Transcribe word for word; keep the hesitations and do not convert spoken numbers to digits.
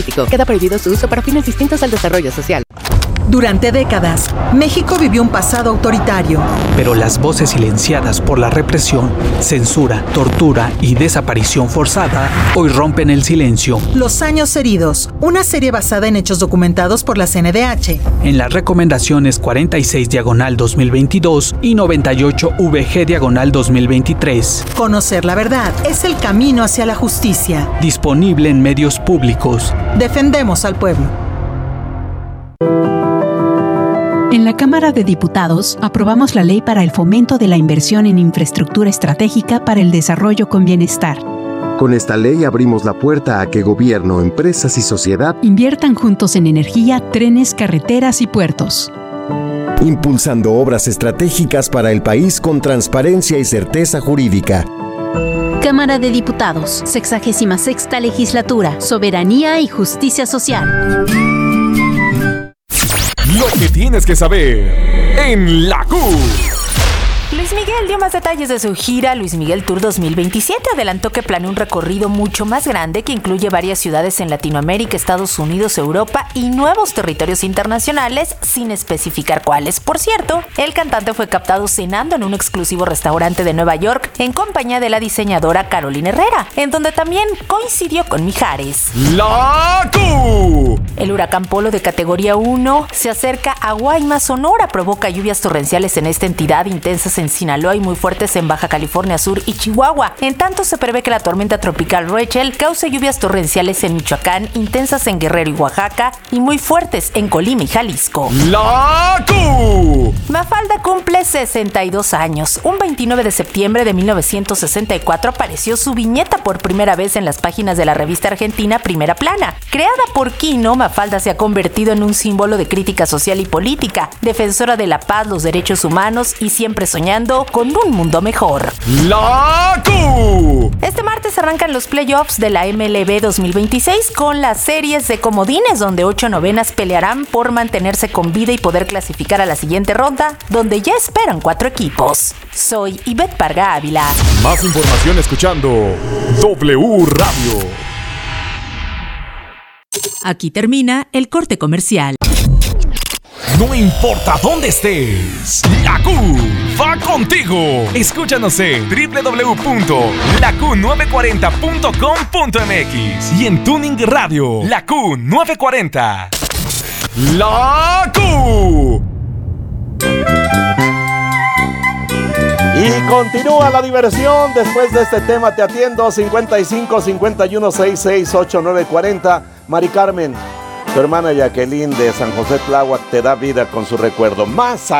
Queda prohibido su uso para fines distintos al desarrollo social. Durante décadas, México vivió un pasado autoritario. Pero las voces silenciadas por la represión, censura, tortura y desaparición forzada hoy rompen el silencio. Los años heridos, una serie basada en hechos documentados por la C N D H. En las recomendaciones cuarenta y seis diagonal dos mil veintidós y noventa y ocho V G diagonal dos mil veintitrés. Conocer la verdad es el camino hacia la justicia. Disponible en medios públicos. Defendemos al pueblo. En la Cámara de Diputados aprobamos la Ley para el Fomento de la Inversión en Infraestructura Estratégica para el Desarrollo con Bienestar. Con esta ley abrimos la puerta a que gobierno, empresas y sociedad inviertan juntos en energía, trenes, carreteras y puertos. Impulsando obras estratégicas para el país con transparencia y certeza jurídica. Cámara de Diputados, sexagésima sexta Legislatura, Soberanía y Justicia Social. Lo que tienes que saber en la Q. Luis Miguel dio más detalles de su gira Luis Miguel Tour dos mil veintisiete. Adelantó que planea un recorrido mucho más grande que incluye varias ciudades en Latinoamérica, Estados Unidos, Europa y nuevos territorios internacionales, sin especificar cuáles. Por cierto, el cantante fue captado cenando en un exclusivo restaurante de Nueva York en compañía de la diseñadora Carolina Herrera, en donde también coincidió con Mijares. La Q. El huracán Polo de categoría uno se acerca a Guaymas, Sonora. Provoca lluvias torrenciales en esta entidad, intensas en Sinaloa y muy fuertes en Baja California Sur y Chihuahua. En tanto, se prevé que la tormenta tropical Rachel cause lluvias torrenciales en Michoacán, intensas en Guerrero y Oaxaca y muy fuertes en Colima y Jalisco. La Q. Mafalda cumple sesenta y dos años. Un veintinueve de septiembre de mil novecientos sesenta y cuatro apareció su viñeta por primera vez en las páginas de la revista argentina Primera Plana. Creada por Quino, Mafalda se ha convertido en un símbolo de crítica social y política, defensora de la paz, los derechos humanos y siempre soñando con un mundo mejor. La Q. Este martes arrancan los playoffs de la M L B dos mil veintiséis con las series de comodines, donde ocho novenas pelearán por mantenerse con vida y poder clasificar a la siguiente ronda, donde ya esperan cuatro equipos. Soy Ivette Parga Ávila. Más información escuchando W Radio. Aquí termina el corte comercial. No importa dónde estés, la Q va contigo. Escúchanos en doble u doble u doble u punto la q nueve cuarenta punto com punto m x y en Tuning Radio, la Q nueve cuarenta. La Q. Y continúa la diversión después de este tema. Te atiendo cincuenta y cinco, cincuenta y uno, sesenta y seis, ochenta y nueve, cuarenta. Mari Carmen, tu hermana Jacqueline de San José Tláhuac te da vida con su recuerdo. Más